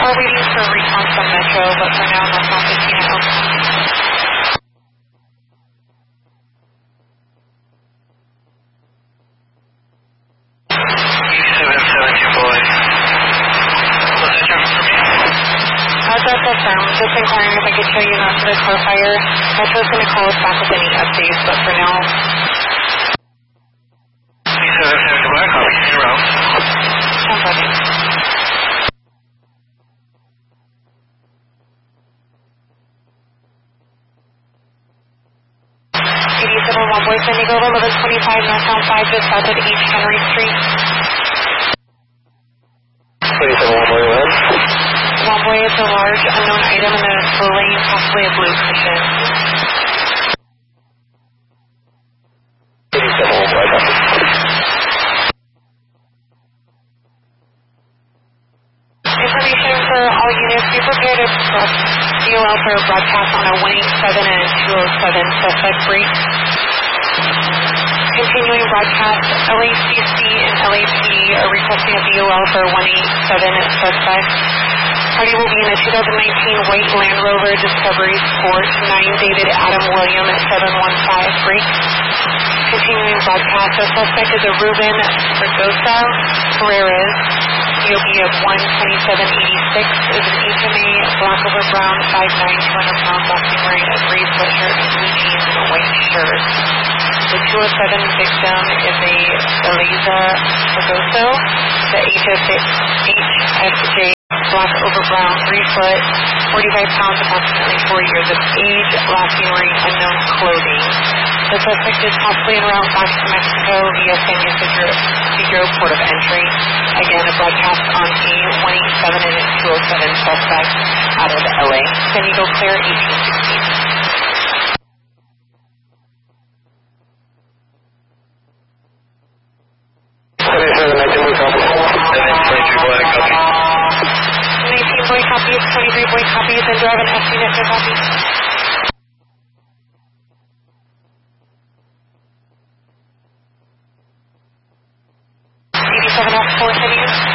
are waiting for a response from Metro, but for now, northbound 15 at Elk. 772 boy. What's that traffic for me? That's affirmed. Just inquiring if I could show you not to the car fire. Metro's going to call us back with any updates, but for now... 772 black, copy, in route. I'm running. 87 One Boy, San Diego, 1125 northbound 5, just south of East Henry Street. 27 One Boy, what? One Boy is a large unknown item in the slow lane, possibly a blue cushion. 87 One Boy, copy. Information for all units, be prepared to DOL for a broadcast on a 187 and 207 suspect break. Continuing broadcast, LACC and LAP are requesting a DOL for 187 suspect. Party will be in a 2019 white Land Rover Discovery Sport 9 dated Adam William at 715 break. Continuing broadcast, the suspect is a Ruben Fregosa Perez. POB of 12786 is an HMA, black over brown, 5'9", 200 pounds, boxing wearing a gray sweatshirt and blue jeans and a white shirt. The 207 victim is a Eliza Fregoso. The HFJ, black over brown, 3 foot, 45 pounds, approximately 4 years of age, last seen wearing unknown clothing. The suspect is possibly en route back to Mexico via San Ysidro port of entry. Again, a broadcast on a 187 and a 207 suspect out of LA. San Diego clear 1816. Boy copies, 23 boy copies, and do I have an S unit for copy? 87 F4, San Diego.